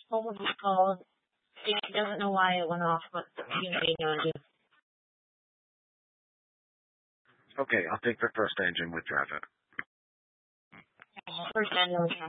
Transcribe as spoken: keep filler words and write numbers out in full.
Someone just called. He doesn't know why it went off, but you know, you know, just Okay, I'll take the first engine with traffic. first engine.